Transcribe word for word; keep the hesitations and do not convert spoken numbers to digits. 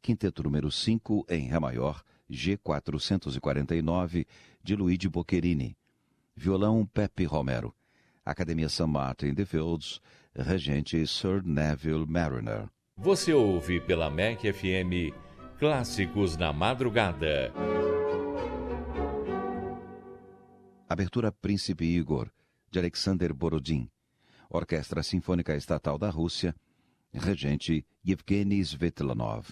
quinteto número cinco em Ré maior, G quatrocentos e quarenta e nove, de Luigi Boccherini. Violão Pepe Romero. Academia Saint Martin in the Fields, regente Sir Neville Marriner. Você ouve pela M E C F M Clássicos na Madrugada. Abertura Príncipe Igor, de Alexander Borodin. Orquestra Sinfônica Estatal da Rússia, regente Yevgeny Svetlanov.